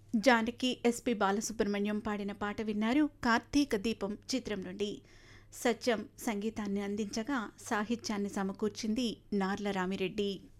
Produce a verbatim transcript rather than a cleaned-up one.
Janaki, SP Balasubrahmanyam పాడిన పాట విన్నారు. కార్తీక దీపం చిత్రం నుండి. సత్యం సంగీతాన్ని అందించగా సాహిత్యాన్ని సమకూర్చింది నార్ల రామిరెడ్డి.